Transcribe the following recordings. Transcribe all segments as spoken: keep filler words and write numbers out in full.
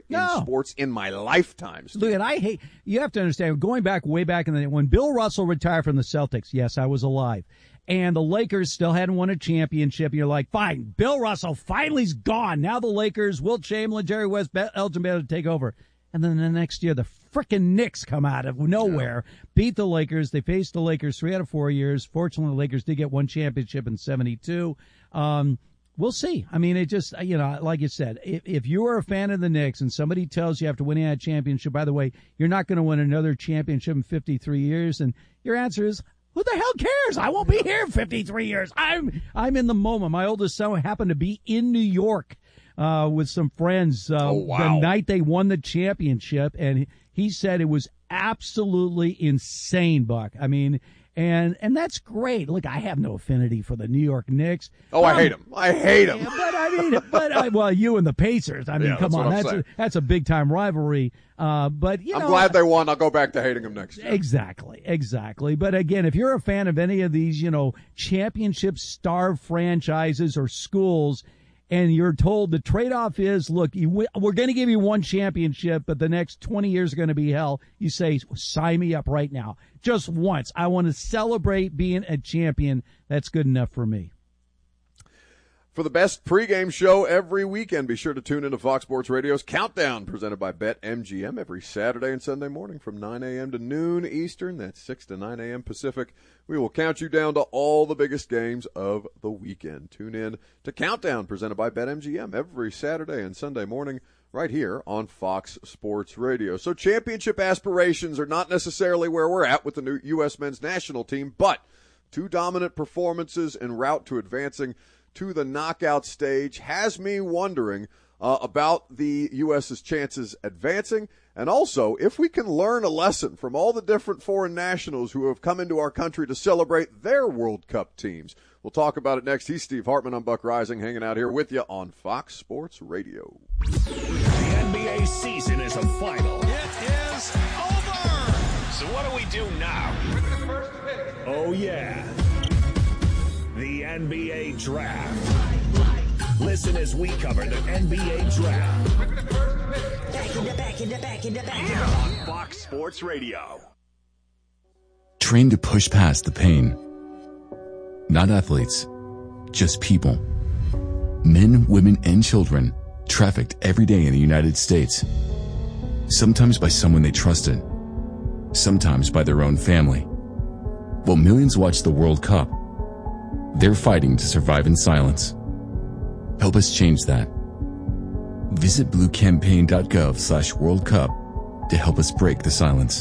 no. in sports in my lifetime. Steve. Look, and I hate, you have to understand, going back way back in the day, when Bill Russell retired from the Celtics, yes, I was alive, and the Lakers still hadn't won a championship, you're like, fine, Bill Russell finally's gone. Now the Lakers, Wilt Chamberlain, Jerry West, Elgin Baylor take over. And then the next year, the frickin' Knicks come out of nowhere, yeah. beat the Lakers. They faced the Lakers three out of four years. Fortunately, the Lakers did get one championship in seventy-two. Um, we'll see. I mean, it just, you know, like you said, if, if you are a fan of the Knicks and somebody tells you you have to win a championship, by the way, you're not going to win another championship in fifty-three years. And your answer is, who the hell cares? I won't be here in fifty-three years. I'm, I'm in the moment. My oldest son happened to be in New York Uh, with some friends uh, oh, wow. the night they won the championship, and he said it was absolutely insane, Buck. I mean, and and that's great. Look, I have no affinity for the New York Knicks. Oh, um, I hate them. I hate them. Yeah, but I mean, but I, well, you and the Pacers. I mean, yeah, come that's on, that's a, a, that's a big time rivalry. Uh, but you I'm know, glad they won. I'll go back to hating them next year. Exactly, exactly. But again, if you're a fan of any of these, you know, championship star franchises or schools, and you're told the trade-off is, look, you, we're going to give you one championship, but the next twenty years are going to be hell. You say, sign me up right now. Just once. I want to celebrate being a champion. That's good enough for me. For the best pregame show every weekend, be sure to tune into Fox Sports Radio's Countdown, presented by BetMGM, every Saturday and Sunday morning from nine a.m. to noon Eastern. That's six to nine a.m. Pacific. We will count you down to all the biggest games of the weekend. Tune in to Countdown, presented by BetMGM, every Saturday and Sunday morning right here on Fox Sports Radio. So championship aspirations are not necessarily where we're at with the new U S men's national team, but two dominant performances en route to advancing to the knockout stage has me wondering uh, about the U S's chances advancing, and also if we can learn a lesson from all the different foreign nationals who have come into our country to celebrate their World Cup teams. We'll talk about it next. He's Steve Hartman. I'm Buck Rising, hanging out here with you on Fox Sports Radio. The N B A season is a final. It is over! So what do we do now? Oh, yeah. The N B A Draft. Listen as we cover the N B A Draft. Back in the back in the back in the back. On Fox Sports Radio. Trained to push past the pain. Not athletes, just people. Men, women, and children trafficked every day in the United States. Sometimes by someone they trusted. Sometimes by their own family. While millions watch the World Cup, they're fighting to survive in silence. Help us change that. Visit bluecampaign.gov slash World Cup to help us break the silence.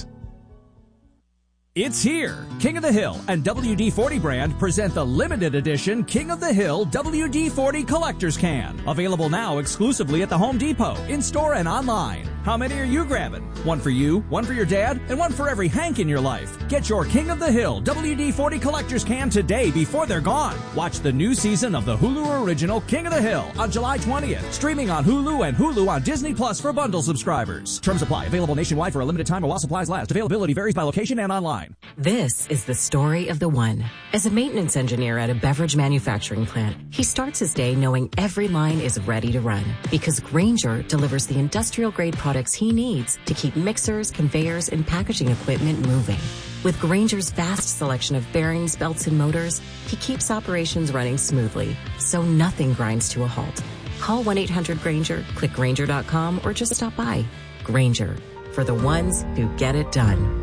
It's here. King of the Hill and W D forty brand present the limited edition King of the Hill W D forty Collector's Can. Available now exclusively at the Home Depot, in-store and online. How many are you grabbing? One for you, one for your dad, and one for every Hank in your life. Get your King of the Hill W D forty Collector's Can today before they're gone. Watch the new season of the Hulu original King of the Hill on July twentieth. Streaming on Hulu and Hulu on Disney Plus for bundle subscribers. Terms apply. Available nationwide for a limited time while supplies last. Availability varies by location and online. This is the story of the one. As a maintenance engineer at a beverage manufacturing plant, he starts his day knowing every line is ready to run because Grainger delivers the industrial-grade products he needs to keep mixers, conveyors, and packaging equipment moving. With Grainger's vast selection of bearings, belts, and motors, he keeps operations running smoothly, so nothing grinds to a halt. Call one eight hundred Grainger, click Grainger dot com, or just stop by. Grainger, for the ones who get it done.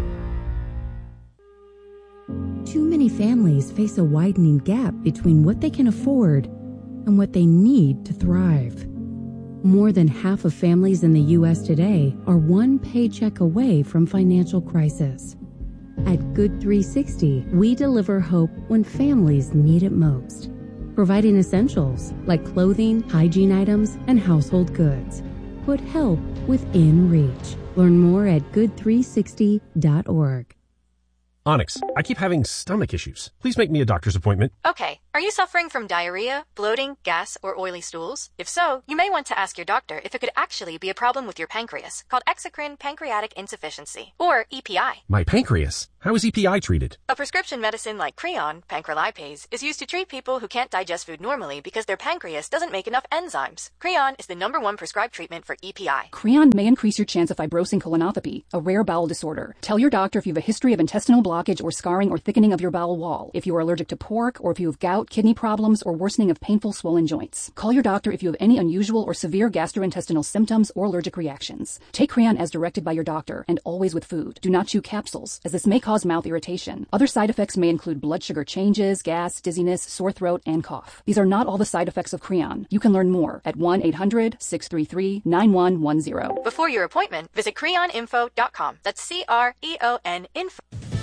Too many families face a widening gap between what they can afford and what they need to thrive. More than half of families in the U S today are one paycheck away from financial crisis. At Good three sixty, we deliver hope when families need it most, providing essentials like clothing, hygiene items, and household goods. Put help within reach. Learn more at good three sixty dot org. Onyx, I keep having stomach issues. Please make me a doctor's appointment. Okay. Are you suffering from diarrhea, bloating, gas, or oily stools? If so, you may want to ask your doctor if it could actually be a problem with your pancreas, called exocrine pancreatic insufficiency, or E P I. My pancreas? How is E P I treated? A prescription medicine like Creon, pancrelipase, is used to treat people who can't digest food normally because their pancreas doesn't make enough enzymes. Creon is the number one prescribed treatment for E P I. Creon may increase your chance of fibrosing colonopathy, a rare bowel disorder. Tell your doctor if you have a history of intestinal blockage or scarring or thickening of your bowel wall, if you are allergic to pork, or if you have gout, kidney problems, or worsening of painful swollen joints. Call your doctor if you have any unusual or severe gastrointestinal symptoms or allergic reactions. Take Creon as directed by your doctor, and always with food. Do not chew capsules, as this may cause mouth irritation. Other side effects may include blood sugar changes, gas, dizziness, sore throat, and cough. These are not all the side effects of Creon. You can learn more at one eight hundred, six three three, nine one one zero. Before your appointment, visit creon info dot com. That's C R E O N info.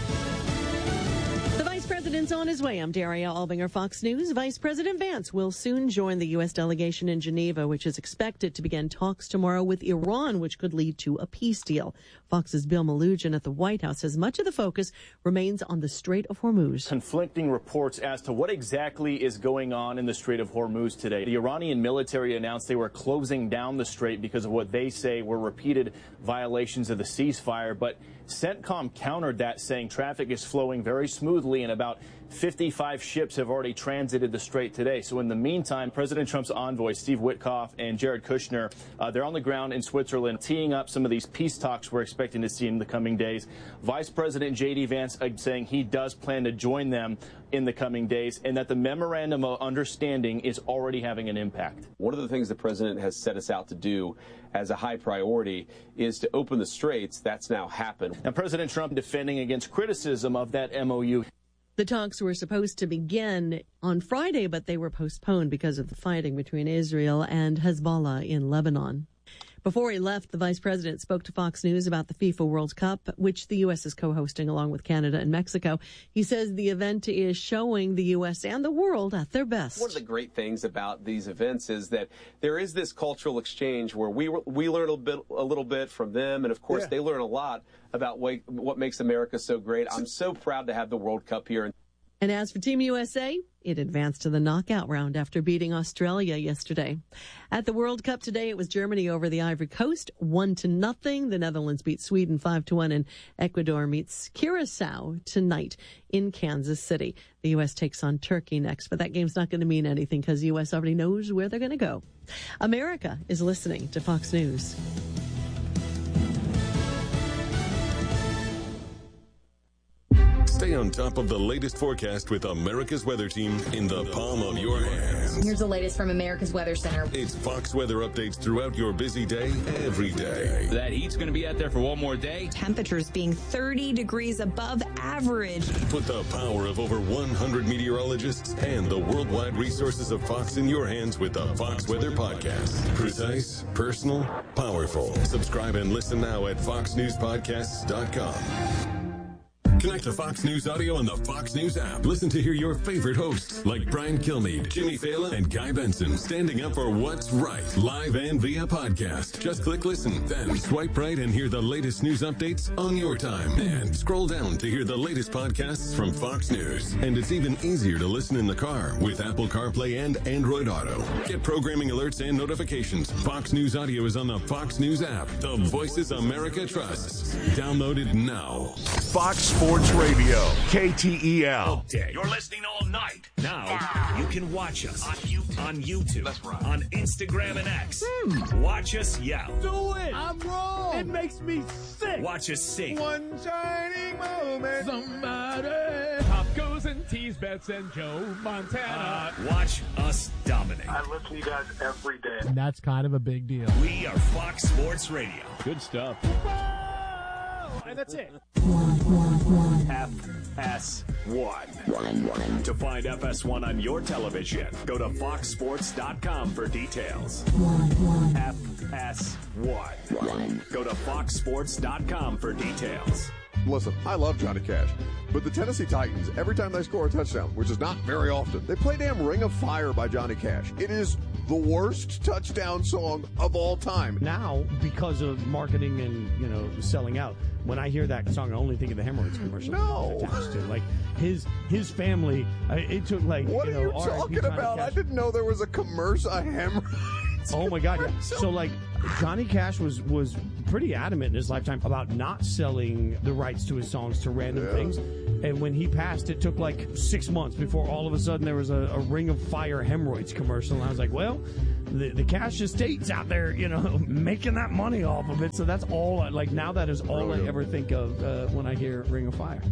The Vice President's on his way. I'm Daria Albinger, Fox News. Vice President Vance will soon join the U S delegation in Geneva, which is expected to begin talks tomorrow with Iran, which could lead to a peace deal. Fox's Bill Malugin at the White House says much of the focus remains on the Strait of Hormuz. Conflicting reports as to what exactly is going on in the Strait of Hormuz today. The Iranian military announced they were closing down the strait because of what they say were repeated violations of the ceasefire, but CENTCOM countered that, saying traffic is flowing very smoothly and about fifty-five ships have already transited the strait today. So in the meantime, President Trump's envoys, Steve Witkoff and Jared Kushner, uh, they're on the ground in Switzerland teeing up some of these peace talks we're expecting to see in the coming days. Vice President J D. Vance uh, saying he does plan to join them in the coming days and that the memorandum of understanding is already having an impact. One of the things the president has set us out to do as a high priority is to open the straits. That's now happened. Now, President Trump defending against criticism of that M O U. The talks were supposed to begin on Friday, but they were postponed because of the fighting between Israel and Hezbollah in Lebanon. Before he left, the vice president spoke to Fox News about the FIFA World Cup, which the U S is co-hosting along with Canada and Mexico. He says the event is showing the U S and the world at their best. One of the great things about these events is that there is this cultural exchange where we we learn a, bit, a little bit from them, and of course yeah. they learn a lot about what, what makes America so great. I'm so proud to have the World Cup here. And as for Team U S A, it advanced to the knockout round after beating Australia yesterday. At the World Cup today, it was Germany over the Ivory Coast, one to nothing. The Netherlands beat Sweden five to one, and Ecuador meets Curacao tonight in Kansas City. The U S takes on Turkey next, but that game's not going to mean anything because the U S already knows where they're going to go. America is listening to Fox News. Stay on top of the latest forecast with America's Weather Team in the palm of your hands. Here's the latest from America's Weather Center. It's Fox weather updates throughout your busy day, every day. That heat's going to be out there for one more day. Temperatures being thirty degrees above average. Put the power of over one hundred meteorologists and the worldwide resources of Fox in your hands with the Fox Weather Podcast. Precise, personal, powerful. Subscribe and listen now at fox news podcasts dot com. Connect to Fox News Audio on the Fox News app. Listen to hear your favorite hosts like Brian Kilmeade, Jimmy Fallon, and Guy Benson standing up for what's right, live and via podcast. Just click listen, then swipe right and hear the latest news updates on your time. And scroll down to hear the latest podcasts from Fox News. And it's even easier to listen in the car with Apple CarPlay and Android Auto. Get programming alerts and notifications. Fox News Audio is on the Fox News app. The voices America trusts. Download it now. Fox Sports Radio, K T E L. You're listening all night. Now, you can watch us on YouTube, on, YouTube, That's right. on Instagram and X. Hmm. Watch us yell. Do it. I'm wrong. It makes me sick. Watch us sing. One shining moment. Somebody. Pop goes and tease bets and Joe Montana. Uh, watch us dominate. I listen to you guys every day. And that's kind of a big deal. We are Fox Sports Radio. Good stuff. And that's it. F S one. To find F S one on your television, go to fox sports dot com for details. F S one. Go to fox sports dot com for details. Listen, I love Johnny Cash, but the Tennessee Titans, every time they score a touchdown, which is not very often, they play damn Ring of Fire by Johnny Cash. It is the worst touchdown song of all time. Now, because of marketing and, you know, selling out, when I hear that song, I only think of the hemorrhoids commercial. No. Attached to it. Like, his his family, I, it took, like, What you are know, you R I P talking Johnny about? Cash. I didn't know there was a commercial, a hemorrhoids Oh, my God. Yeah. commercial. So, like, Johnny Cash was, was pretty adamant in his lifetime about not selling the rights to his songs to random Yeah. things. And when he passed, it took like six months before all of a sudden there was a, a Ring of Fire hemorrhoids commercial. And I was like, well, the, the Cash estate's out there, you know, making that money off of it. So that's all, I, like, now that is all Brilliant. I ever think of uh, when I hear Ring of Fire.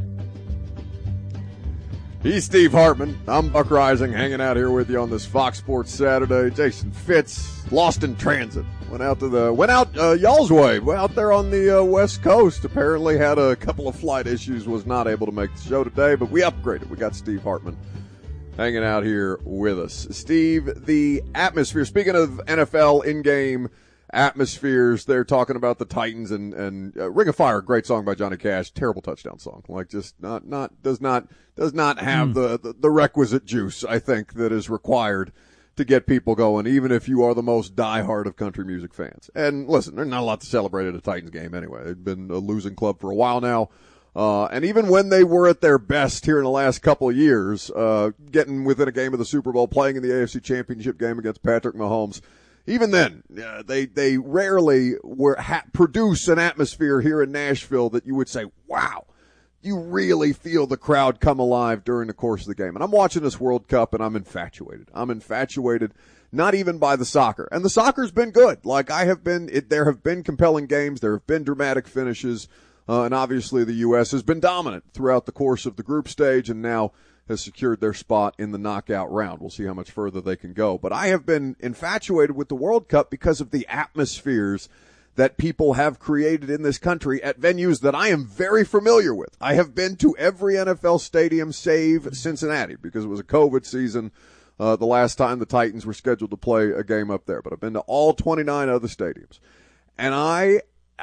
He's Steve Hartman. I'm Buck Rising, hanging out here with you on this Fox Sports Saturday. Jason Fitz, lost in transit. Went out to the, went out uh, y'all's way, went out there on the uh, West Coast. Apparently had a couple of flight issues, was not able to make the show today, but we upgraded. We got Steve Hartman hanging out here with us. Steve, the atmosphere, speaking of N F L in-game atmospheres, they're talking about the Titans and, and uh, Ring of Fire, great song by Johnny Cash, terrible touchdown song. Like, just not, not, does not, does not have mm. the, the, the requisite juice, I think, that is required to get people going, even if you are the most diehard of country music fans. And listen, there's not a lot to celebrate at a Titans game anyway. They've been a losing club for a while now. Uh, and even when they were at their best here in the last couple of years, uh, getting within a game of the Super Bowl, playing in the A F C Championship game against Patrick Mahomes, even then, uh, they, they rarely were, ha- produce an atmosphere here in Nashville that you would say, wow, you really feel the crowd come alive during the course of the game. And I'm watching this World Cup and I'm infatuated. I'm infatuated not even by the soccer. And the soccer's been good. Like I have been, it, there have been compelling games. There have been dramatic finishes. Uh, and obviously the U S has been dominant throughout the course of the group stage and now has secured their spot in the knockout round. We'll see how much further they can go. But I have been infatuated with the World Cup because of the atmospheres that people have created in this country at venues that I am very familiar with. I have been to every N F L stadium save Cincinnati because it was a COVID season uh, the last time the Titans were scheduled to play a game up there. But I've been to all twenty-nine other stadiums. And I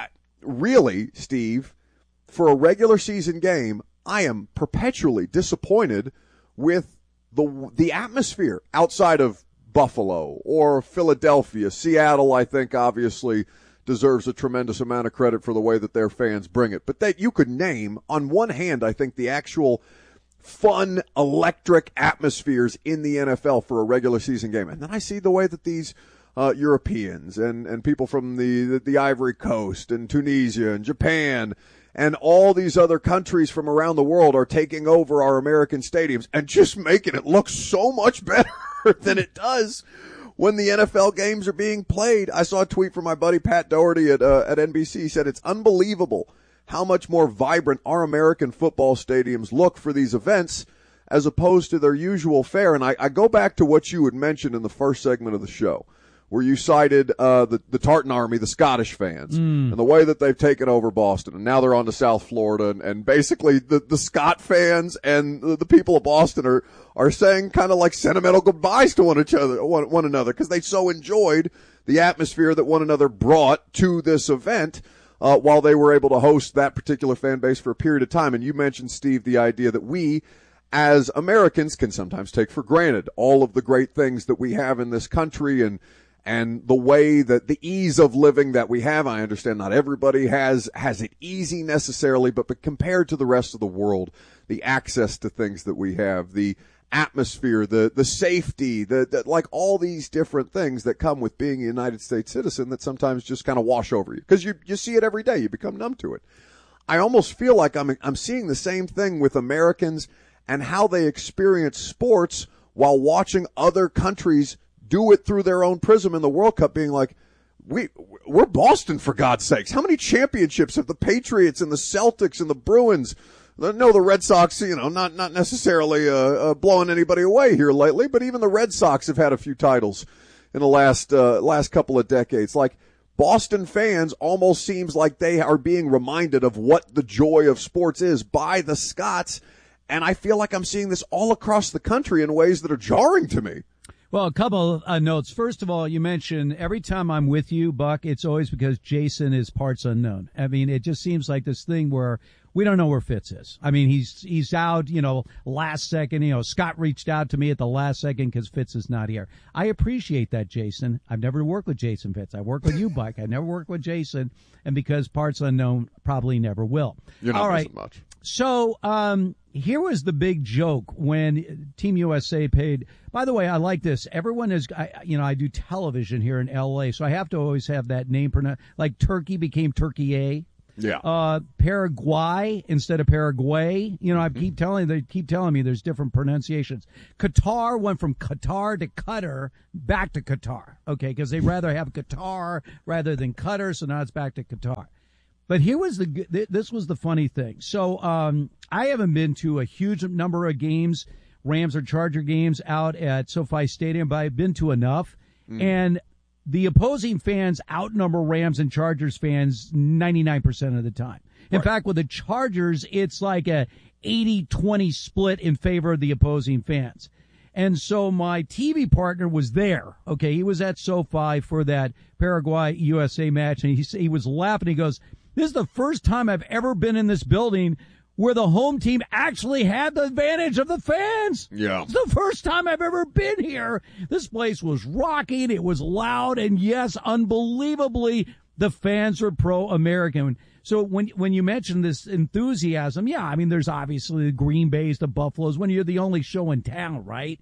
really, Steve, for a regular season game, I am perpetually disappointed with the the atmosphere outside of Buffalo or Philadelphia. Seattle, I think, obviously deserves a tremendous amount of credit for the way that their fans bring it. But that you could name, on one hand, I think, the actual fun, electric atmospheres in the N F L for a regular season game. And then I see the way that these uh, Europeans and, and people from the, the, the Ivory Coast and Tunisia and Japan and all these other countries from around the world are taking over our American stadiums and just making it look so much better than it does when the N F L games are being played. I saw a tweet from my buddy Pat Doherty at uh, at N B C. He said it's unbelievable how much more vibrant our American football stadiums look for these events as opposed to their usual fare. And I, I go back to what you had mentioned in the first segment of the show, where you cited uh, the, the Tartan Army, the Scottish fans, mm. and the way that they've taken over Boston. And now they're on to South Florida. And, and basically the, the Scot fans and the, the people of Boston are, are saying kind of like sentimental goodbyes to one, each other, one, one another because they so enjoyed the atmosphere that one another brought to this event uh, while they were able to host that particular fan base for a period of time. And you mentioned, Steve, the idea that we as Americans can sometimes take for granted all of the great things that we have in this country and And the way that the ease of living that we have. I understand not everybody has, has it easy necessarily, but, but compared to the rest of the world, the access to things that we have, the atmosphere, the, the safety, the, the, like all these different things that come with being a United States citizen that sometimes just kind of wash over you. Cause you, you see it every day. You become numb to it. I almost feel like I'm, I'm seeing the same thing with Americans and how they experience sports while watching other countries do it through their own prism in the World Cup, being like, we, we're Boston, for God's sakes. How many championships have the Patriots and the Celtics and the Bruins? No, the Red Sox, you know, not, not necessarily, uh, uh, blowing anybody away here lately, but even the Red Sox have had a few titles in the last, uh, last couple of decades. Like, Boston fans almost seems like they are being reminded of what the joy of sports is by the Scots. And I feel like I'm seeing this all across the country in ways that are jarring to me. Well, a couple of uh, notes. First of all, you mentioned every time I'm with you, Buck, it's always because Jason is parts unknown. I mean, it just seems like this thing where we don't know where Fitz is. I mean, he's he's out, you know, last second. You know, Scott reached out to me at the last second because Fitz is not here. I appreciate that, Jason. I've never worked with Jason Fitz. I work with you, Buck. I never worked with Jason, and because parts unknown, probably never will. You're not all right. missing much. So um, here was the big joke when Team U S A paid. By the way, I like this. Everyone is, I, you know, I do television here in L A, so I have to always have that name pronounced. Like Turkey became Turkey A. Yeah. Uh, Paraguay instead of Paraguay. You know, I keep telling they keep telling me there's different pronunciations. Qatar went from Qatar to Qatar back to Qatar. Okay, because they rather have Qatar rather than Qatar, so now it's back to Qatar. But here was the this was the funny thing. So um, I haven't been to a huge number of games, Rams or Charger games out at SoFi Stadium, but I've been to enough. Mm. And the opposing fans outnumber Rams and Chargers fans ninety-nine percent of the time. In right. fact, with the Chargers, it's like a eighty twenty split in favor of the opposing fans. And so my T V partner was there. Okay, he was at SoFi for that Paraguay-U S A match, and he, he was laughing. He goes, "This is the first time I've ever been in this building where the home team actually had the advantage of the fans. Yeah. It's the first time I've ever been here. This place was rocking. It was loud. And yes, unbelievably, the fans are pro-American. So when when you mention this enthusiasm, yeah, I mean, there's obviously the Green Bays, the Buffaloes. When you're the only show in town, right,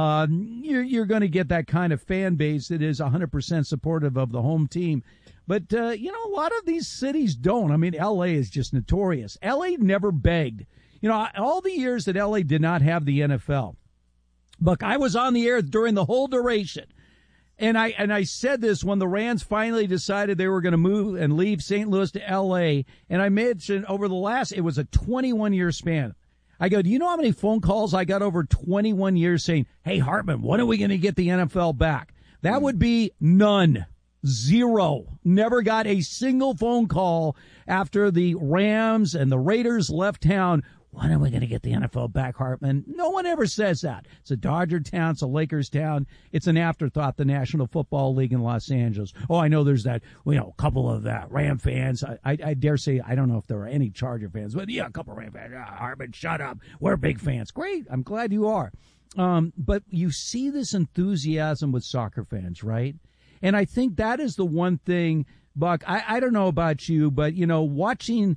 um, you're, you're going to get that kind of fan base that is one hundred percent supportive of the home team. But, uh, you know, a lot of these cities don't. I mean, L A is just notorious. L A never begged. You know, all the years that L A did not have the N F L. Look, I was on the air during the whole duration. And I and I said this when the Rams finally decided they were going to move and leave Saint Louis to L A. And I mentioned over the last, it was a twenty-one year span. I go, do you know how many phone calls I got over twenty-one years saying, hey, Hartman, when are we going to get the N F L back? That would be none. Zero. Never got a single phone call after the Rams and the Raiders left town. When are we going to get the N F L back, Hartman? No one ever says that. It's a Dodger town. It's a Lakers town. It's an afterthought, the National Football League in Los Angeles. Oh, I know there's that, you know, a couple of uh, Ram fans. I, I, I dare say, I don't know if there are any Charger fans, but yeah, a couple of Ram fans. Ah, Hartman, shut up. We're big fans. Great. I'm glad you are. Um, but you see this enthusiasm with soccer fans, right? And I think that is the one thing, Buck, I, I don't know about you, but, you know, watching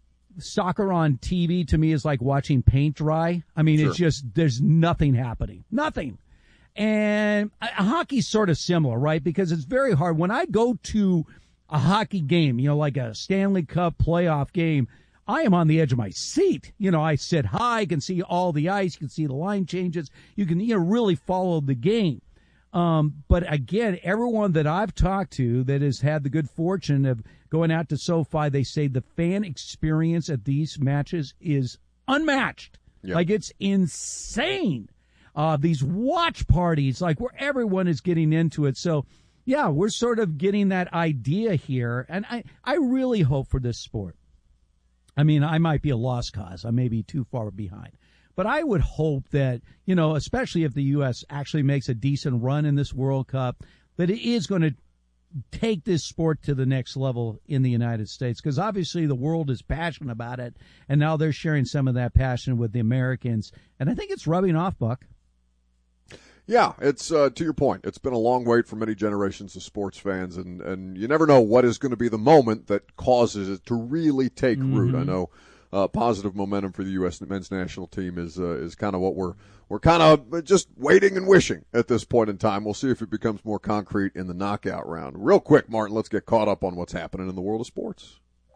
soccer on T V to me is like watching paint dry. I mean, sure. It's just, there's nothing happening. Nothing. And uh, hockey's sort of similar, right? Because it's very hard. When I go to a hockey game, you know, like a Stanley Cup playoff game, I am on the edge of my seat. You know, I sit high, can see all the ice, you can see the line changes. You can, you know, really follow the game. Um, but again, everyone that I've talked to that has had the good fortune of going out to SoFi, they say the fan experience at these matches is unmatched. Yep. Like, it's insane. Uh, these watch parties, like, where everyone is getting into it. So, yeah, we're sort of getting that idea here. And I, I really hope for this sport. I mean, I might be a lost cause. I may be too far behind. But I would hope that, you know, especially if the U S actually makes a decent run in this World Cup, that it is going to take this sport to the next level in the United States. Because obviously the world is passionate about it, and now they're sharing some of that passion with the Americans. And I think it's rubbing off, Buck. Yeah, it's uh, to your point. It's been a long wait for many generations of sports fans, and, and you never know what is going to be the moment that causes it to really take mm-hmm. root. I know. Uh, positive momentum for the U S men's national team is uh, is kind of what we're we're kind of just waiting and wishing at this point in time. We'll see if it becomes more concrete in the knockout round. Real quick, Martin, let's get caught up on what's happening in the world of sports.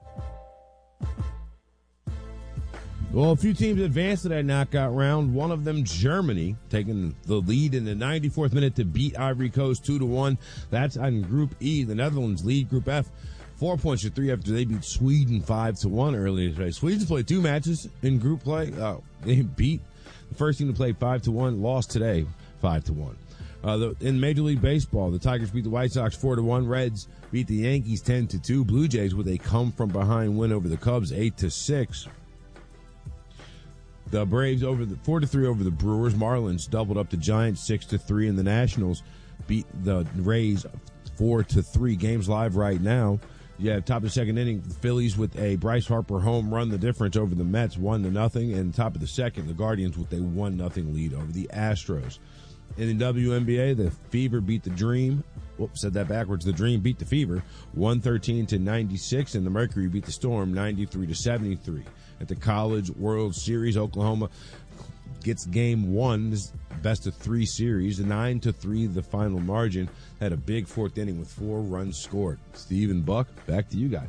Well, a few teams advanced to that knockout round. One of them, Germany, taking the lead in the ninety-fourth minute to beat Ivory Coast two to one. That's on Group E. The Netherlands lead Group F. Four points to three after they beat Sweden five to one earlier today. Sweden's played two matches in group play. Uh, they beat the first team to play five to one, lost today five to one. Uh, the, in Major League Baseball, the Tigers beat the White Sox four to one. Reds beat the Yankees ten to two. Blue Jays with a come from behind win over the Cubs eight to six. The Braves over the four to three over the Brewers. Marlins doubled up the Giants six to three, and the Nationals beat the Rays four to three. Games live right now. Yeah, top of the second inning, the Phillies with a Bryce Harper home run, the difference over the Mets, one to nothing. And top of the second, the Guardians with a one nothing lead over the Astros. In the W N B A, the Fever beat the Dream. Whoops, said that backwards. The Dream beat the Fever, one thirteen to ninety-six, and the Mercury beat the Storm, ninety-three to seventy-three. At the College World Series, Oklahoma gets game one, this best of three series, nine to three, the final margin. Had a big fourth inning with four runs scored. Steve and Buck, back to you guys.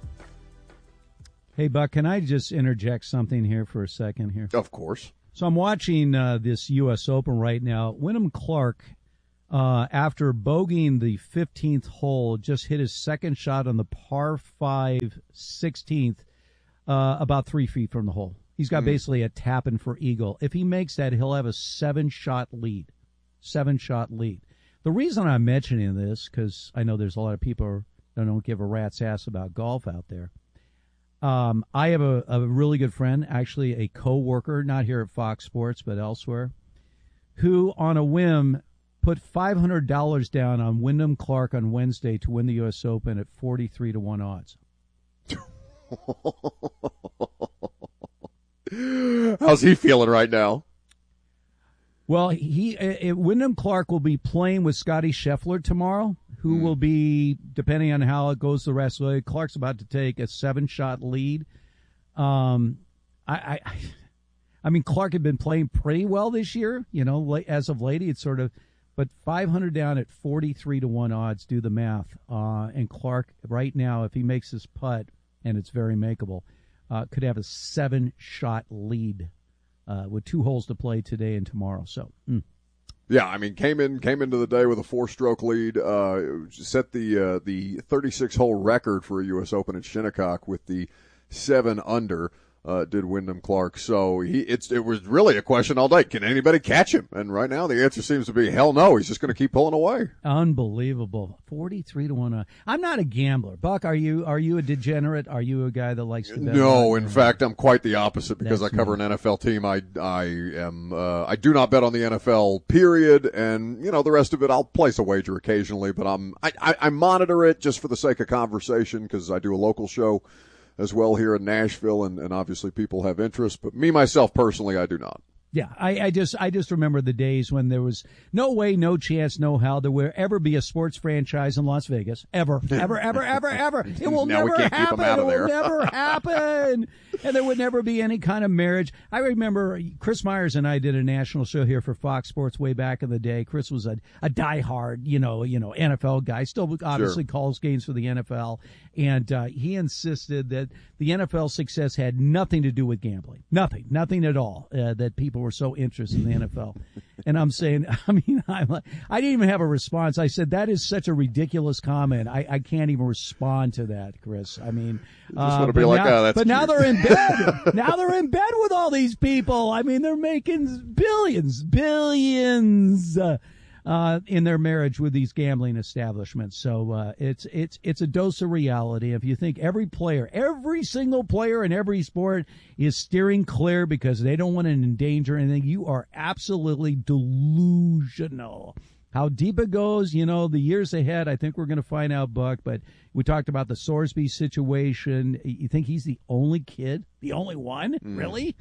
Hey, Buck, can I just interject something here for a second here? Of course. So I'm watching uh, this U S Open right now. Wyndham Clark, uh, after bogeying the fifteenth hole, just hit his second shot on the par five sixteenth, uh, about three feet from the hole. He's got mm. basically a tap-in for eagle. If he makes that, he'll have a seven-shot lead. Seven-shot lead. The reason I'm mentioning this, because I know there's a lot of people that don't give a rat's ass about golf out there. Um, I have a, a really good friend, actually a co-worker, not here at Fox Sports, but elsewhere, who on a whim put five hundred dollars down on Wyndham Clark on Wednesday to win the U S Open at forty-three to one odds. How's he feeling right now? Well, he uh, Wyndham Clark will be playing with Scotty Scheffler tomorrow, who mm. will be, depending on how it goes the rest of the way, Clark's about to take a seven-shot lead. Um, I, I, I mean, Clark had been playing pretty well this year, you know, as of late. It's sort of, but five hundred down at forty-three to one odds, do the math. Uh, and Clark, right now, if he makes his putt, and it's very makeable, uh, could have a seven-shot lead. Uh, with two holes to play today and tomorrow. So, mm. yeah, I mean, came in came into the day with a four-stroke lead. Uh, set the uh, the thirty-six hole record for a U S Open at Shinnecock with the seven under. Uh, did Wyndham Clark. So he it's it was really a question all day. Can anybody catch him? And right now the answer seems to be hell no. He's just going to keep pulling away. Unbelievable. forty-three to one. I'm not a gambler. Buck, are you Are you a degenerate? Are you a guy that likes to bet? No, in fact, I'm quite the opposite because That's I cover me. an N F L team. I I am uh, I do not bet on the N F L period, and you know the rest of it I'll place a wager occasionally, but I'm I I, I monitor it just for the sake of conversation because I do a local show as well here in Nashville, and, and obviously people have interest. But me, myself, personally, I do not. Yeah, I, I just I just remember the days when there was no way, no chance, no how there will ever be a sports franchise in Las Vegas. Ever, ever, ever, ever, ever. It will now never we can't happen. Keep them out it of there. will never happen. And there would never be any kind of marriage. I remember Chris Myers and I did a national show here for Fox Sports way back in the day. Chris was a, a diehard, you know, you know, N F L guy, still obviously Sure. calls games for the N F L. And uh, he insisted that the N F L success had nothing to do with gambling. Nothing, nothing at all, uh, that people were so interested in the N F L. And I'm saying, I mean, I'm like, I didn't even have a response. I said, that is such a ridiculous comment. I, I can't even respond to that, Chris. I mean, just want to uh, be like, now, oh, that's but cute. now they're in bed. Now they're in bed with all these people. I mean, they're making billions, billions, uh, uh, in their marriage with these gambling establishments. So, uh, it's, it's, it's a dose of reality. If you think every player, every single player in every sport is steering clear because they don't want to endanger anything, you are absolutely delusional. How deep it goes, you know, the years ahead, I think we're going to find out, Buck. But we talked about the Sorsby situation. You think he's the only kid? The only one? Mm. Really?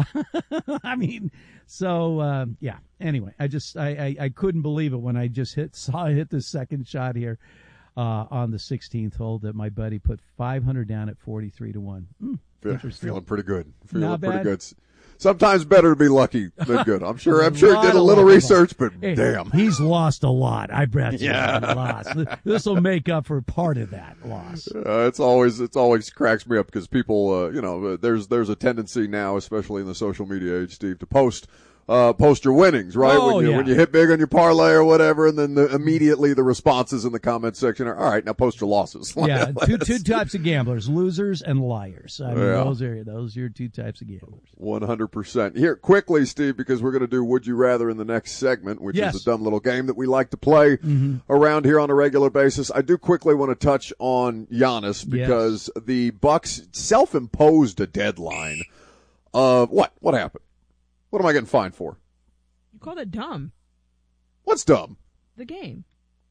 I mean, so, uh, yeah. Anyway, I just, I, I, I couldn't believe it when I just hit, saw hit the second shot here uh, on the sixteenth hole that my buddy put five hundred down at forty-three to one. Mm, Feel, feeling pretty good. Feeling Not pretty bad. good. Sometimes better to be lucky than good. I'm sure. I'm sure he did a little research, but hey, damn, he's lost a lot. I bet you Yeah. he lost. This will make up for part of that loss. Uh, it's always it's always cracks me up because people, uh, you know, there's there's a tendency now, especially in the social media age, Steve, to post. Uh, post your winnings, right? Oh, when you yeah. when you hit big on your parlay or whatever, and then the, immediately the responses in the comment section are, all right, now post your losses. Yeah, two two types of gamblers: losers and liars. I mean, Yeah. those are those are your two types of gamblers. One hundred percent. Here, quickly, Steve, because we're going to do Would You Rather in the next segment, which Yes. is a dumb little game that we like to play Mhm. around here on a regular basis. I do quickly want to touch on Giannis because the Bucks self-imposed a deadline Uh, what? What happened? What am I getting fined for? You called it dumb. What's dumb? The game.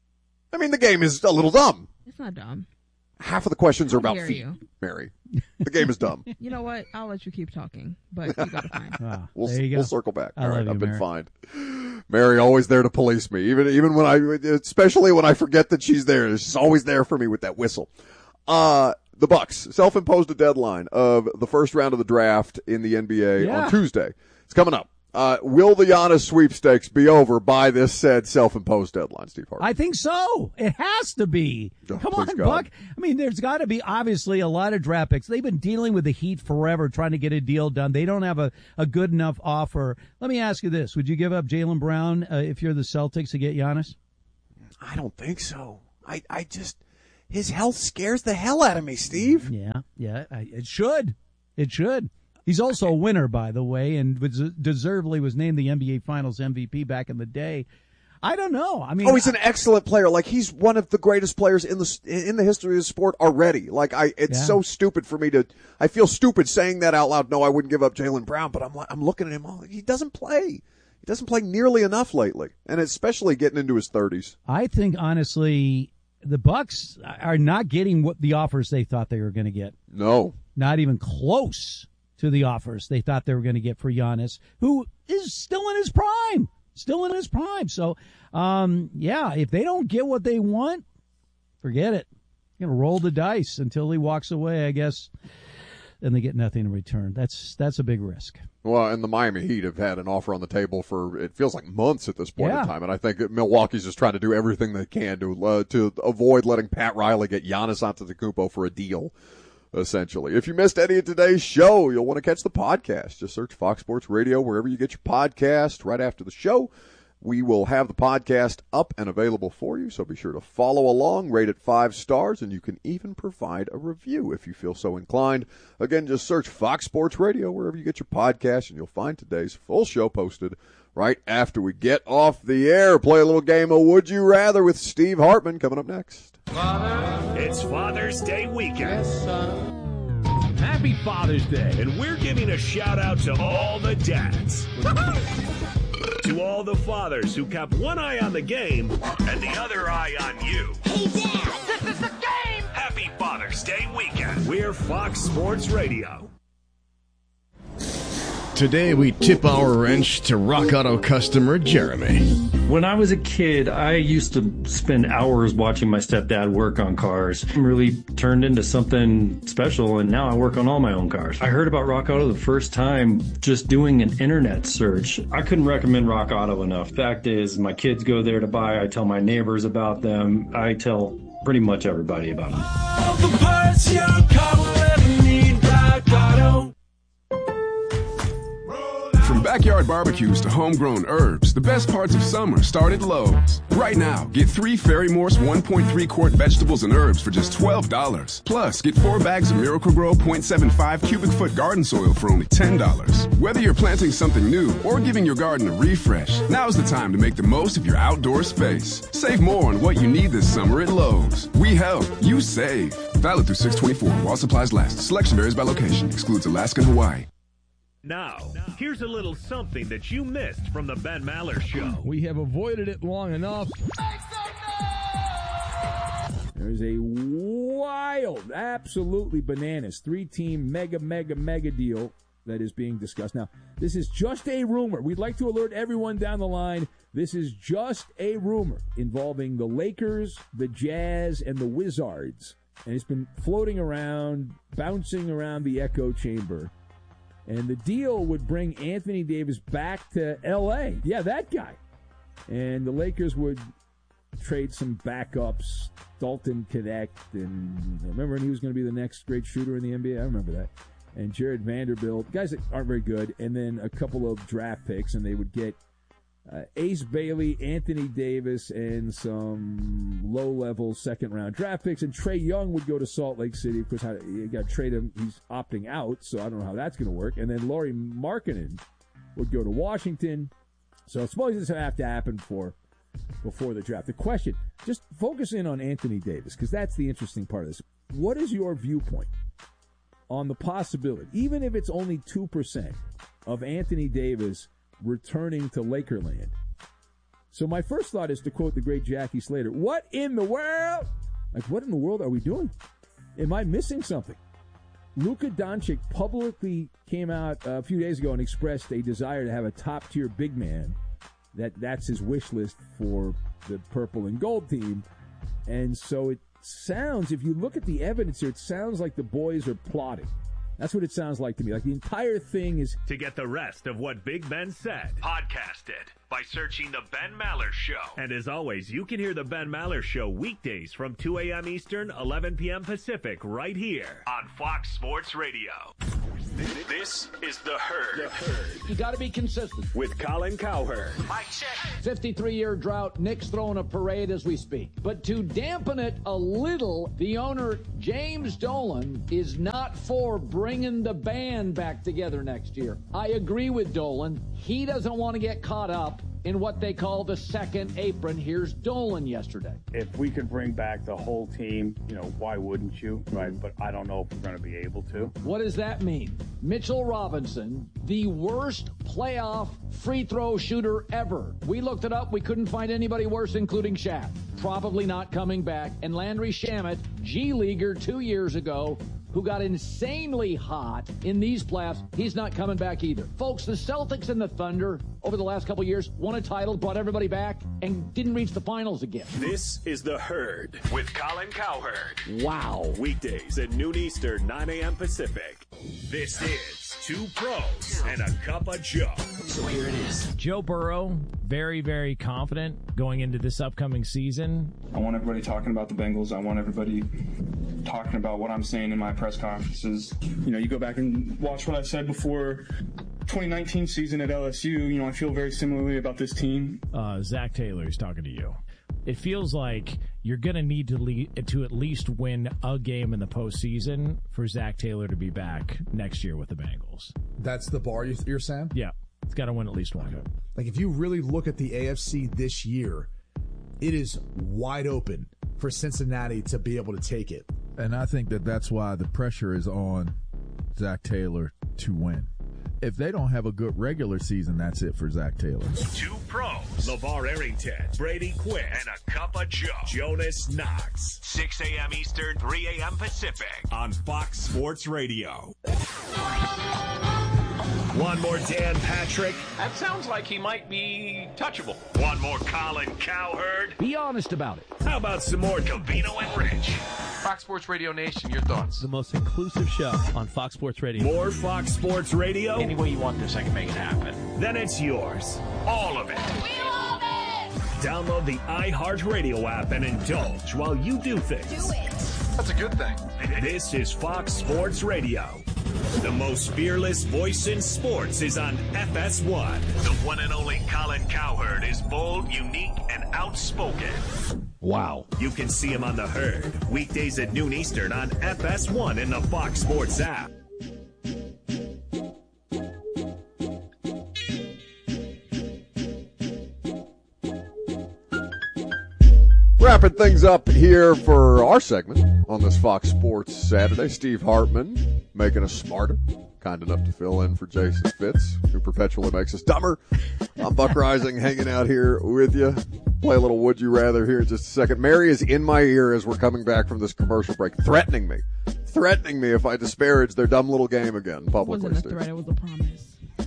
I mean, the game is a little dumb. It's not dumb. Half of the questions are How about dare feet, you. Mary. The game is dumb. You know what? I'll let you keep talking, but you got to find. Ah, We'll, there you go. we'll circle back. I All right, love you, I've been Mary. fined. Mary always there to police me, even even when I, especially when I forget that she's there. She's always there for me with that whistle. Uh, the Bucks self-imposed a deadline of the first round of the draft in the N B A Yeah. on Tuesday. It's coming up. Uh, will the Giannis sweepstakes be over by this said self-imposed deadline, Steve Harvey? I think so. It has to be. Oh, Come please on, God. Buck. I mean, there's got to be obviously a lot of draft picks. They've been dealing with the Heat forever, trying to get a deal done. They don't have a, a good enough offer. Let me ask you this. Would you give up Jaylen Brown uh, if you're the Celtics to get Giannis? I don't think so. I, I just, his health scares the hell out of me, Steve. Yeah, yeah, I, it should. It should. He's also a winner, by the way, and was deservedly was named the N B A Finals M V P back in the day. I don't know. I mean, Oh, he's an excellent player. Like, he's one of the greatest players in the in the history of the sport already. Like, I, it's Yeah. so stupid for me to. I feel stupid saying that out loud. No, I wouldn't give up Jaylen Brown, but I'm like, I'm looking at him. All, he doesn't play. He doesn't play nearly enough lately, and especially getting into his thirties. I think honestly, the Bucks are not getting what the offers they thought they were going to get. No, not even close to the offers they thought they were going to get for Giannis, who is still in his prime, still in his prime. So, um, yeah, if they don't get what they want, forget it. You're going to roll the dice until he walks away, I guess, and they get nothing in return. That's that's a big risk. Well, and the Miami Heat have had an offer on the table for, it feels like months at this point Yeah. in time, and I think that Milwaukee's just trying to do everything they can to uh, to avoid letting Pat Riley get Giannis Antetokounmpo for a deal. Essentially. If you missed any of today's show, you'll want to catch the podcast. Just search Fox Sports Radio wherever you get your podcast. Right after the show, we will have the podcast up and available for you, so be sure to follow along, rate it five stars, and you can even provide a review if you feel so inclined. Again, just search Fox Sports Radio wherever you get your podcast, and you'll find today's full show posted right after we get off the air. Play a little game of Would You Rather with Steve Hartman coming up next. It's Father's Day weekend. Happy Father's Day. And we're giving a shout out to all the dads. To all the fathers who kept one eye on the game and the other eye on you. Hey, Dad! This is the game! Happy Father's Day weekend. We're Fox Sports Radio. Today we tip our wrench to Rock Auto customer Jeremy. When I was a kid, I used to spend hours watching my stepdad work on cars. It really turned into something special, and now I work on all my own cars. I heard about Rock Auto the first time just doing an internet search. I couldn't recommend Rock Auto enough. Fact is, my kids go there to buy. I tell my neighbors about them. I tell pretty much everybody about them. All the parts your car will ever need, Rock Auto. From backyard barbecues to homegrown herbs, the best parts of summer start at Lowe's. Right now, get three Fairy Morse one point three quart vegetables and herbs for just twelve dollars. Plus, get four bags of Miracle-Gro zero point seven five cubic foot garden soil for only ten dollars. Whether you're planting something new or giving your garden a refresh, now's the time to make the most of your outdoor space. Save more on what you need this summer at Lowe's. We help, you save. Valid through six twenty-four while supplies last. Selection varies by location. Excludes Alaska and Hawaii. Now, here's a little something that you missed from the Ben Maller Show. We have avoided it long enough. There's a wild, absolutely bananas, three-team mega, mega, mega deal that is being discussed. Now, this is just a rumor. We'd like to alert everyone down the line. This is just a rumor involving the Lakers, the Jazz, and the Wizards. And it's been floating around, bouncing around the echo chamber. And the deal would bring Anthony Davis back to L A. Yeah, that guy. And the Lakers would trade some backups, Dalton Connect, and remember when he was going to be the next great shooter in the N B A? I remember that. And Jared Vanderbilt, guys that aren't very good, and then a couple of draft picks, and they would get uh, Ace Bailey, Anthony Davis, and some low-level second-round draft picks. And Trae Young would go to Salt Lake City. Of course, how, you got to trade him. He's opting out, so I don't know how that's going to work. And then Lauri Markkanen would go to Washington. So I suppose this would have to happen before, before the draft. The question, just focus in on Anthony Davis, because that's the interesting part of this. What is your viewpoint on the possibility, even if it's only two percent, of Anthony Davis returning to Lakerland. So my first thought is to quote the great Jackie Slater, what in the world? Like, what in the world are we doing? Am I missing something? Luka Doncic publicly came out a few days ago and expressed a desire to have a top-tier big man. That That's his wish list for the purple and gold team. And so it sounds, if you look at the evidence here, it sounds like the boys are plotting. That's what it sounds like to me. Like the entire thing is... To get the rest of what Big Ben said, podcast it by searching The Ben Maller Show. And as always, you can hear The Ben Maller Show weekdays from two a.m. Eastern, eleven p.m. Pacific, right here on Fox Sports Radio. This is The Herd. The Herd. You got to be consistent. With Colin Cowherd. Mike check. fifty-three-year drought. Nick's throwing a parade as we speak. But to dampen it a little, the owner, James Dolan, is not for bringing the band back together next year. I agree with Dolan. He doesn't want to get caught up in what they call the second apron. Here's Dolan yesterday. If we could bring back the whole team, you know, why wouldn't you? Right. But I don't know if we're going to be able to. What does that mean? Mitchell Robinson, the worst playoff free throw shooter ever. We looked it up. We couldn't find anybody worse, including Shaq. Probably not coming back. And Landry Shamet, G-Leaguer two years ago, who got insanely hot in these playoffs, he's not coming back either. Folks, the Celtics and the Thunder over the last couple of years won a title, brought everybody back, and didn't reach the finals again. This is The Herd with Colin Cowherd. Wow. Weekdays at noon Eastern, nine a.m. Pacific. This is Two Pros and a Cup of Joe. So here it is. Joe Burrow, very, very confident going into this upcoming season. I want everybody talking about the Bengals. I want everybody talking about what I'm saying in my press conferences. You know, you go back and watch what I said before twenty nineteen season at L S U. You know, I feel very similarly about this team. Uh, Zach Taylor is talking to you. It feels like you're going to need to lead, to at least win a game in the postseason for Zach Taylor to be back next year with the Bengals. That's the bar you're saying? Yeah. It's got to win at least one. Okay. Like, if you really look at the A F C this year, it is wide open for Cincinnati to be able to take it. And I think that that's why the pressure is on Zach Taylor to win. If they don't have a good regular season, that's it for Zach Taylor. Two pros, LeVar Arrington, Brady Quinn, and a cup of Joe, Jonas Knox. six a.m. Eastern, three a.m. Pacific on Fox Sports Radio. One more Dan Patrick. That sounds like he might be touchable. One more Colin Cowherd. Be honest about it. How about some more Covino and Rich? Fox Sports Radio Nation, your thoughts? The most inclusive show on Fox Sports Radio. More Fox Sports Radio? Any way you want this, I can make it happen. Then it's yours. All of it. We love it! Download the iHeartRadio app and indulge while you do things. Do it! That's a good thing. This is Fox Sports Radio. The most fearless voice in sports is on F S one. The one and only Colin Cowherd is bold, unique, and outspoken. Wow. You can see him on The Herd, weekdays at noon Eastern on F S one in the Fox Sports app. Wrapping things up here for our segment on this Fox Sports Saturday. Steve Hartman making us smarter, kind enough to fill in for Jason Fitz, who perpetually makes us dumber. I'm Buck Rising, hanging out here with you. Play a little Would You Rather here in just a second. Mary is in my ear as we're coming back from this commercial break, threatening me, threatening me if I disparage their dumb little game again publicly. It wasn't a threat, it was a promise.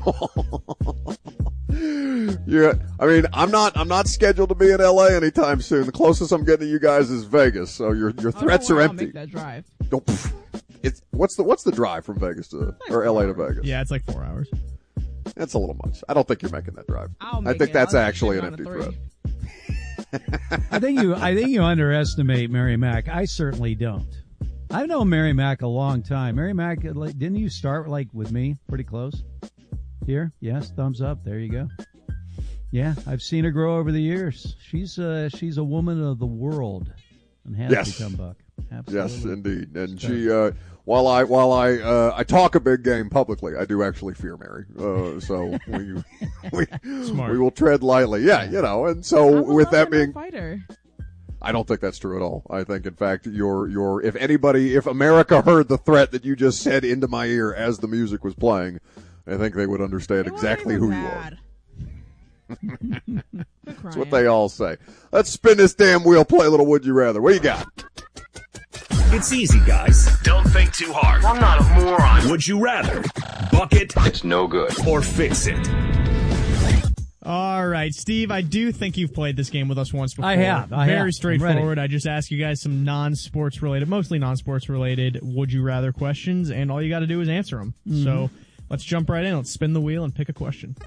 Yeah, I mean, I'm not, I'm not scheduled to be in L A anytime soon. The closest I'm getting to you guys is Vegas, so your your threats oh, are I'll empty. Make that drive. Oh, it's what's the what's the drive from Vegas to or L A to Vegas? Yeah, it's like four hours. That's a little much. I don't think you're making that drive. I'll I make think it. that's I'll actually an shoot empty on a threat. I think you I think you underestimate Mary Mack. I certainly don't. I've known Mary Mack a long time. Mary Mack, like, didn't you start like with me? Pretty close. Here, yes, thumbs up. There you go. Yeah, I've seen her grow over the years. She's uh, she's a woman of the world and has Yes. become Buck. Absolutely. Yes, indeed. And she, uh, while I while I uh, I talk a big game publicly, I do actually fear Mary. Uh, so we we Smart. we will tread lightly. Yeah, you know. And so I'm a with that lover, being, no fighter. I don't think that's true at all. I think, in fact, your your if anybody, if America heard the threat that you just said into my ear as the music was playing, I think they would understand exactly who bad. you are. That's what they all say. Let's spin this damn wheel, play a little Would You Rather. What you got? It's easy, guys. Don't think too hard. I'm not a moron. Would you rather bucket? It's no good. Or fix it? All right, Steve, I do think you've played this game with us once before. I have. I Very have. straightforward. I just ask you guys some non-sports related, mostly non-sports related, would you rather questions, and all you got to do is answer them. Mm-hmm. So let's jump right in. Let's spin the wheel and pick a question.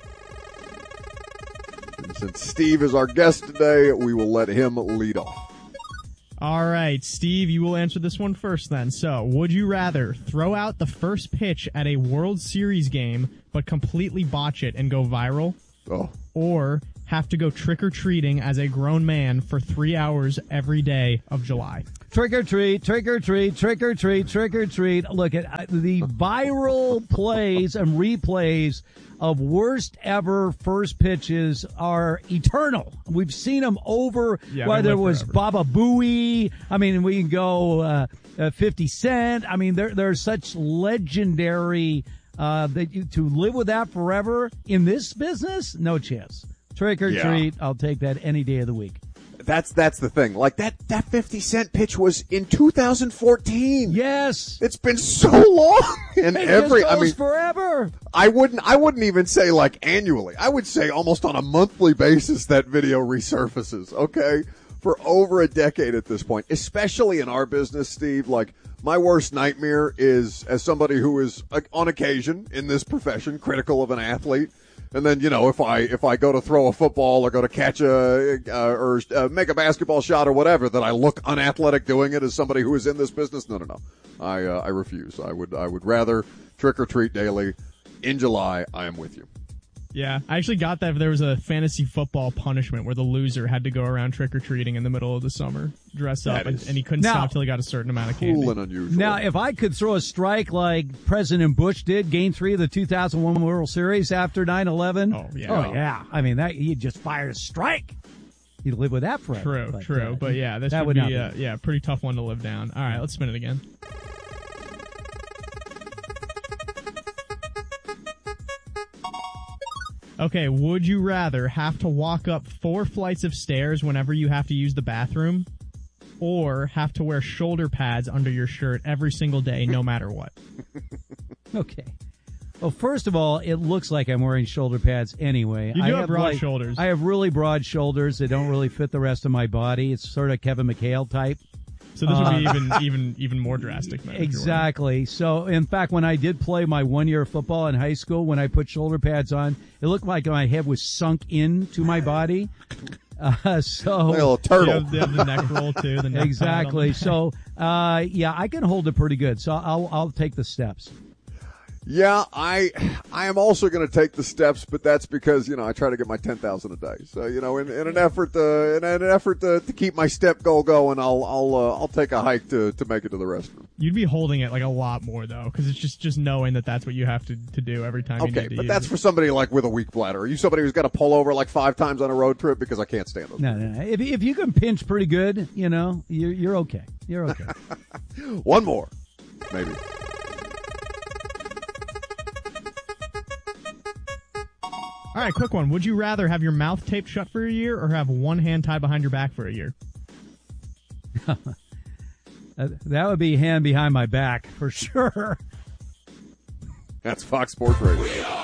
And since Steve is our guest today, we will let him lead off. All right, Steve, you will answer this one first then. So, would you rather throw out the first pitch at a World Series game but completely botch it and go viral? Oh. Or have to go trick-or-treating as a grown man for three hours every day of July? Trick or treat, trick or treat, trick or treat, trick or treat. Look at uh, the viral plays and replays of worst ever first pitches are eternal. We've seen them over, Yeah, whether they it live was forever. Baba Booey. I mean, we can go uh, uh, fifty Cent. I mean, they're, they're such legendary uh, that you, to live with that forever in this business, no chance. Trick or Yeah. treat, I'll take that any day of the week. That's that's the thing. Like that that fifty Cent pitch was in two thousand fourteen. Yes, it's been so long, and It every just I goes mean forever. I wouldn't I wouldn't even say like annually. I would say almost on a monthly basis that video resurfaces. Okay, for over a decade at this point, especially in our business, Steve. Like my worst nightmare is as somebody who is uh, on occasion in this profession critical of an athlete. And then, you know, if I if I go to throw a football or go to catch a uh, or uh, make a basketball shot or whatever, that I look unathletic doing it as somebody who is in this business. No, no, no. I uh, I refuse. I would I would rather trick or treat daily. In July, I am with you. Yeah, I actually got that. There was a fantasy football punishment where the loser had to go around trick-or-treating in the middle of the summer, dress up, and, and he couldn't Now- stop till he got a certain amount of candy. Cool and unusual. Now, if I could throw a strike like President Bush did, Game Three of the two thousand one World Series after nine eleven. Oh yeah, oh yeah. I mean, that he just fired a strike. You'd live with that forever. True, but, true. uh, but yeah, this that would, would be, not uh, yeah, pretty tough one to live down. All right, let's spin it again. Okay, would you rather have to walk up four flights of stairs whenever you have to use the bathroom, or have to wear shoulder pads under your shirt every single day, no matter what? Okay. Well, first of all, it looks like I'm wearing shoulder pads anyway. You do I have broad like- shoulders. I have really broad shoulders. They don't really fit the rest of my body. It's sort of Kevin McHale type. So this would be Uh, even even even more drastic. man, if you're wearing- Exactly. So, in fact, when I did play my one year of football in high school, when I put shoulder pads on, it looked like my head was sunk into my body. Uh, so Like a little turtle. You have, you have the neck roll too. The neck exactly. pad on. So, uh, yeah, I can hold it pretty good. So I'll I'll take the steps. Yeah, I I am also going to take the steps, but that's because, you know, I try to get my ten thousand a day. So, you know, in, in an effort to in an effort to, to keep my step goal going, I'll I'll uh, I'll take a hike to, to make it to the restroom. You'd be holding it like a lot more though, because it's just just knowing that that's what you have to, to do every time. you Okay, need to but use that's it. for somebody like with a weak bladder. Are you somebody who's got to pull over like five times on a road trip? Because I can't stand those. No, no, no. If if you can pinch pretty good, you know, you're you're okay. You're okay. One more, maybe. All right, quick one. Would you rather have your mouth taped shut for a year or have one hand tied behind your back for a year? Uh, that would be hand behind my back for sure. That's Fox Sports Radio.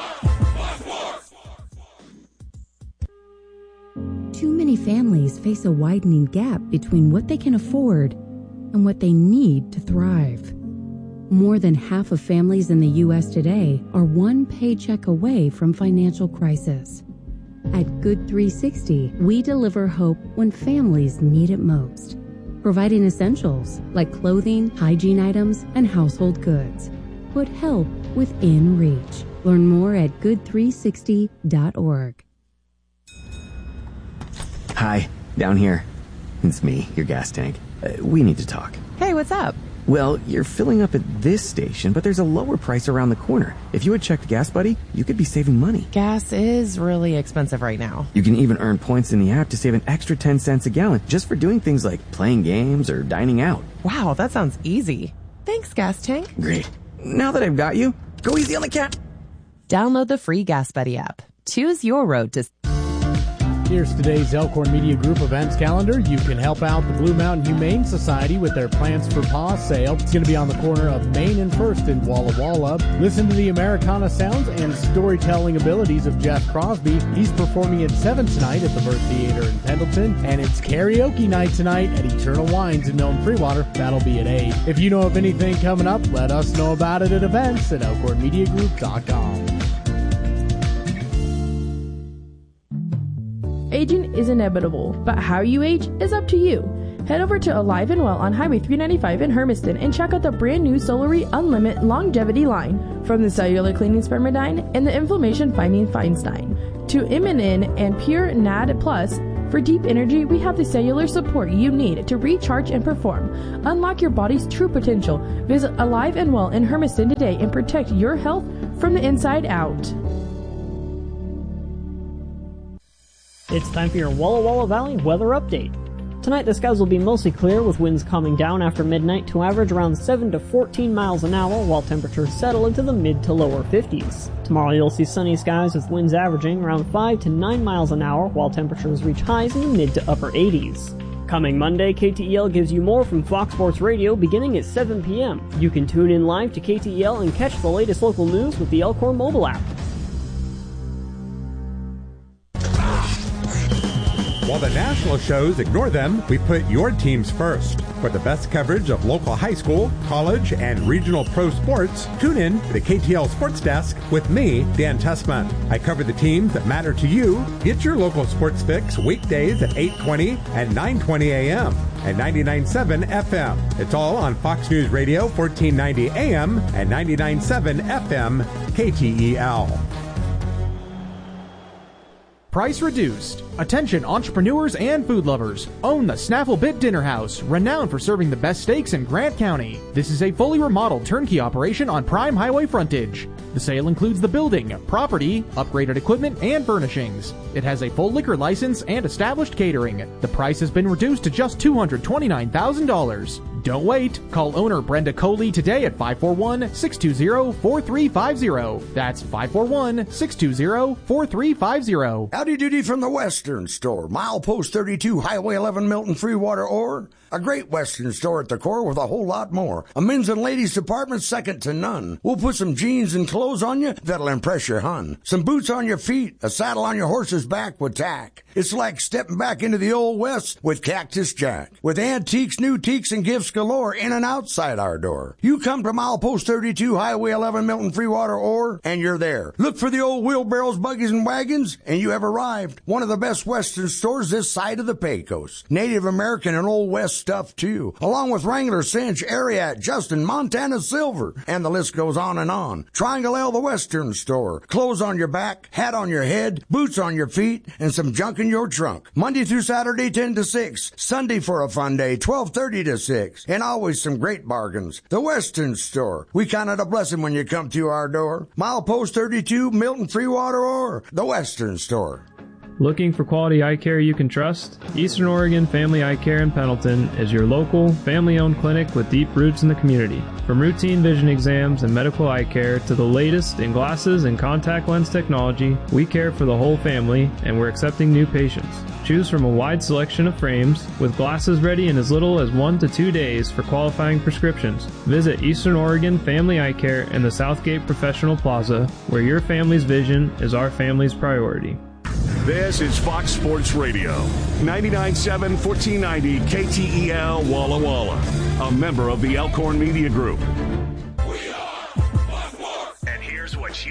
Too many families face a widening gap between what they can afford and what they need to thrive. More than half of families in the U S today are one paycheck away from financial crisis. At Good three sixty, we deliver hope when families need it most, providing essentials like clothing, hygiene items, and household goods. Put help within reach. Learn more at good three sixty dot org. Hi, down here. It's me, your gas tank. Uh, we need to talk. Hey, what's up? Well, you're filling up at this station, but there's a lower price around the corner. If you had checked Gas Buddy, you could be saving money. Gas is really expensive right now. You can even earn points in the app to save an extra ten cents a gallon just for doing things like playing games or dining out. Wow, that sounds easy. Thanks, Gas Tank. Great. Now that I've got you, go easy on the cat. Download the free Gas Buddy app. Choose your road to... Here's today's Elkhorn Media Group events calendar. You can help out the Blue Mountain Humane Society with their Plants for Paws sale. It's going to be on the corner of Main and First in Walla Walla. Listen to the Americana sounds and storytelling abilities of Jeff Crosby. He's performing at seven tonight at the Bird Theater in Pendleton. And it's karaoke night tonight at Eternal Wines in Milton Freewater. That'll be at eight. If you know of anything coming up, let us know about it at events at elkhorn media group dot com. Aging is inevitable, but how you age is up to you. Head over to Alive and Well on Highway three ninety-five in Hermiston and check out the brand new Solarii Unlimited Longevity line. From the cellular cleaning Spermidine and the inflammation fighting Feinstein to Immunin and Pure N A D Plus. For deep energy, we have the cellular support you need to recharge and perform. Unlock your body's true potential. Visit Alive and Well in Hermiston today and protect your health from the inside out. It's time for your Walla Walla Valley weather update. Tonight the skies will be mostly clear with winds calming down after midnight to average around seven to fourteen miles an hour while temperatures settle into the mid to lower fifties. Tomorrow you'll see sunny skies with winds averaging around five to nine miles an hour while temperatures reach highs in the mid to upper eighties. Coming Monday, K T E L gives you more from Fox Sports Radio beginning at seven p.m. You can tune in live to K T E L and catch the latest local news with the Elkhorn mobile app. While the national shows ignore them, we put your teams first. For the best coverage of local high school, college, and regional pro sports, tune in to the K T L Sports Desk with me, Dan Tessman. I cover the teams that matter to you. Get your local sports fix weekdays at eight twenty and nine twenty a.m. and ninety-nine point seven F M. It's all on Fox News Radio, fourteen ninety A M and ninety-nine point seven F M, K T E L. Price reduced. Attention entrepreneurs and food lovers. Own the Snaffle Bit Dinner House, renowned for serving the best steaks in Grant County. This is a fully remodeled turnkey operation on prime highway frontage. The sale includes the building, property, upgraded equipment, and furnishings. It has a full liquor license and established catering. The price has been reduced to just two hundred twenty-nine thousand dollars. Don't wait. Call owner Brenda Coley today at five four one, six two zero, four three five zero. That's five four one, six two zero, four three five zero. Howdy doody from the Western Store. Milepost thirty-two, Highway eleven, Milton Freewater, or a great Western store at the core with a whole lot more. A men's and ladies department second to none. We'll put some jeans and clothes on you that'll impress your hun. Some boots on your feet, a saddle on your horse's back with tack. It's like stepping back into the old West with Cactus Jack. With antiques, new teaks, and gifts galore in and outside our door. You come to Milepost thirty-two, Highway eleven, Milton Freewater, or, and you're there. Look for the old wheelbarrows, buggies, and wagons, and you have arrived. One of the best Western stores this side of the Pecos. Native American and Old West stuff, too. Along with Wrangler, Cinch, Ariat, Justin, Montana Silver, and the list goes on and on. Triangle L, the Western Store. Clothes on your back, hat on your head, boots on your feet, and some junk in your trunk. Monday through Saturday, ten to six. Sunday for a fun day, twelve thirty to six. And always some great bargains. The Western Store. We count it a blessing when you come to our door. Milepost thirty-two, Milton Freewater, or the Western Store. Looking for quality eye care you can trust? Eastern Oregon Family Eye Care in Pendleton is your local, family-owned clinic with deep roots in the community. From routine vision exams and medical eye care to the latest in glasses and contact lens technology, we care for the whole family, and we're accepting new patients. Choose from a wide selection of frames, with glasses ready in as little as one to two days for qualifying prescriptions. Visit Eastern Oregon Family Eye Care in the Southgate Professional Plaza, where your family's vision is our family's priority. This is Fox Sports Radio, ninety-nine point seven, fourteen ninety K T E L Walla Walla, a member of the Elkhorn Media Group. And here's what you need to know.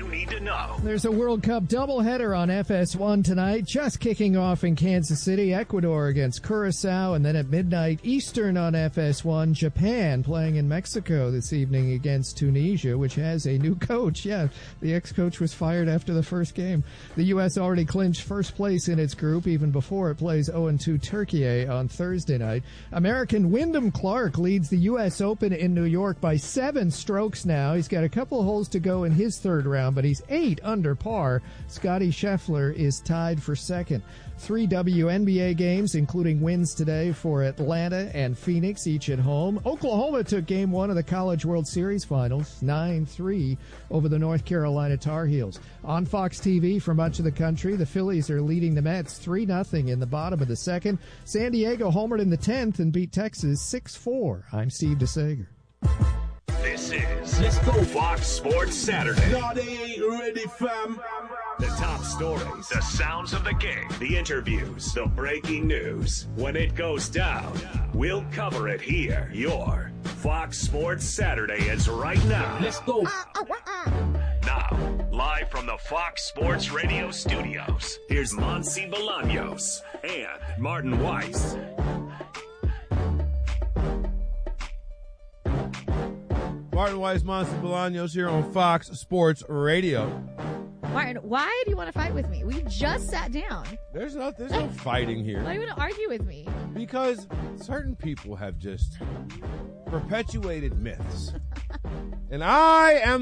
know. There's a World Cup doubleheader on F S one tonight, just kicking off in Kansas City, Ecuador against Curacao, and then at midnight Eastern on F S one, Japan playing in Mexico this evening against Tunisia, which has a new coach. Yeah, the ex-coach was fired after the first game. The U S already clinched first place in its group even before it plays oh and two Turkey on Thursday night. American Wyndham Clark leads the U S Open in New York by seven strokes now. He's got a couple of holes to go in his third round, but he's eight under par. Scotty Scheffler is tied for second. Three W N B A games, including wins today for Atlanta and Phoenix, each at home. Oklahoma took game one of the College World Series Finals, nine three, over the North Carolina Tar Heels. On Fox T V for much of the country, the Phillies are leading the Mets three nothing in the bottom of the second. San Diego homered in the tenth and beat Texas six four. I'm Steve DeSager. This is Let's Go Fox Sports Saturday. No, they ain't ready, fam. The top stories, the sounds of the game, the interviews, the breaking news. When it goes down, we'll cover it here. Your Fox Sports Saturday is right now. Let's go. Now, live from the Fox Sports Radio studios, here's Monsi Bolaños and Martin Weiss. Martin Weiss, Monsi Bolaños here on Fox Sports Radio. Martin, why do you want to fight with me? We just sat down. There's no, there's no fighting here. Why do you want to argue with me? Because certain people have just perpetuated myths. And I am